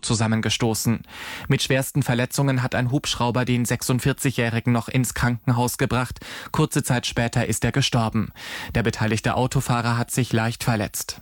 zusammengestoßen. Mit schwersten Verletzungen hat ein Hubschrauber den 46-Jährigen noch ins Krankenhaus gebracht. Kurze Zeit später ist er gestorben. Der beteiligte Autofahrer hat sich leicht verletzt.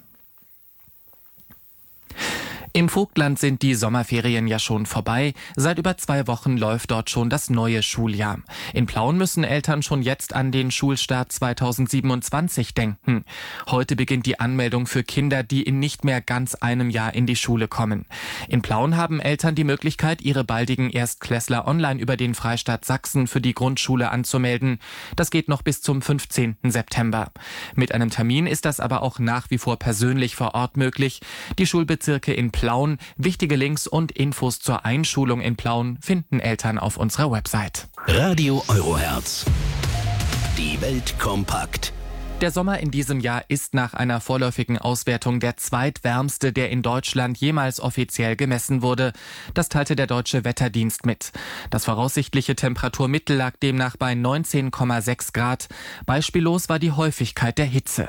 Im Vogtland sind die Sommerferien ja schon vorbei. Seit über 2 Wochen läuft dort schon das neue Schuljahr. In Plauen müssen Eltern schon jetzt an den Schulstart 2027 denken. Heute beginnt die Anmeldung für Kinder, die in nicht mehr ganz einem Jahr in die Schule kommen. In Plauen haben Eltern die Möglichkeit, ihre baldigen Erstklässler online über den Freistaat Sachsen für die Grundschule anzumelden. Das geht noch bis zum 15. September. Mit einem Termin ist das aber auch nach wie vor persönlich vor Ort möglich. Die Schulbezirke in Plauen. Wichtige Links und Infos zur Einschulung in Plauen finden Eltern auf unserer Website. Radio Eurohertz. Die Welt kompakt. Der Sommer in diesem Jahr ist nach einer vorläufigen Auswertung der zweitwärmste, der in Deutschland jemals offiziell gemessen wurde. Das teilte der Deutsche Wetterdienst mit. Das voraussichtliche Temperaturmittel lag demnach bei 19,6 Grad. Beispiellos war die Häufigkeit der Hitze.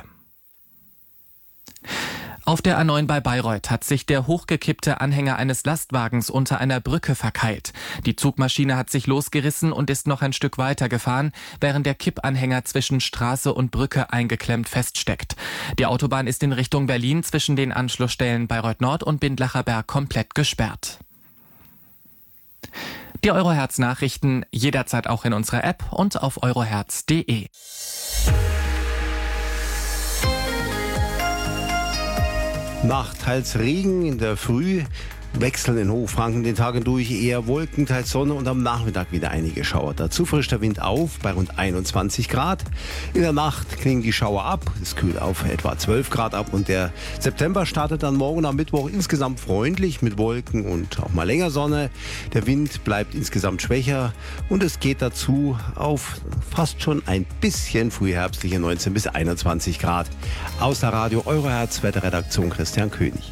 Auf der A9 bei Bayreuth hat sich der hochgekippte Anhänger eines Lastwagens unter einer Brücke verkeilt. Die Zugmaschine hat sich losgerissen und ist noch ein Stück weiter gefahren, während der Kippanhänger zwischen Straße und Brücke eingeklemmt feststeckt. Die Autobahn ist in Richtung Berlin zwischen den Anschlussstellen Bayreuth Nord und Bindlacher Berg komplett gesperrt. Die Eurohertz-Nachrichten jederzeit auch in unserer App und auf eurohertz.de. Nacht, teils Regen in der Früh, wechseln in Hochfranken den Tagen durch, eher Wolken, teils Sonne und am Nachmittag wieder einige Schauer. Dazu frischt der Wind auf bei rund 21 Grad. In der Nacht klingen die Schauer ab, es kühlt auf etwa 12 Grad ab und der September startet dann morgen am Mittwoch insgesamt freundlich mit Wolken und auch mal länger Sonne. Der Wind bleibt insgesamt schwächer und es geht dazu auf fast schon ein bisschen frühherbstliche 19 bis 21 Grad. Aus der Radio Eurohertz Wetterredaktion Christian König.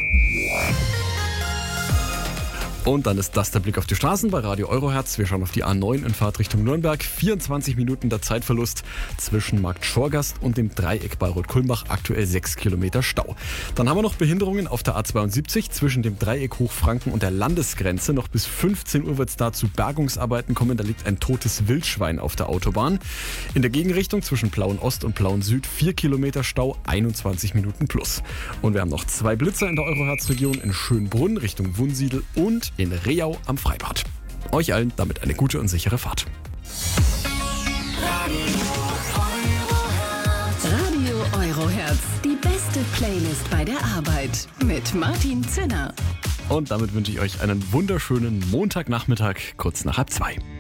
Und dann ist das der Blick auf die Straßen bei Radio Eurohertz. Wir schauen auf die A9 in Fahrtrichtung Nürnberg. 24 Minuten der Zeitverlust zwischen Markt Schorgast und dem Dreieck Bayreuth-Kulmbach. Aktuell 6 Kilometer Stau. Dann haben wir noch Behinderungen auf der A72 zwischen dem Dreieck Hochfranken und der Landesgrenze. Noch bis 15 Uhr wird es da zu Bergungsarbeiten kommen. Da liegt ein totes Wildschwein auf der Autobahn. In der Gegenrichtung zwischen Plauen Ost und Plauen Süd 4 Kilometer Stau, 21 Minuten plus. Und wir haben noch 2 Blitzer in der Eurohertz-Region in Schönbrunn Richtung Wunsiedel und in Reau am Freibad. Euch allen damit eine gute und sichere Fahrt. Radio Eurohertz, die beste Playlist bei der Arbeit mit Martin Zinner. Und damit wünsche ich euch einen wunderschönen Montagnachmittag, kurz nach 1:30.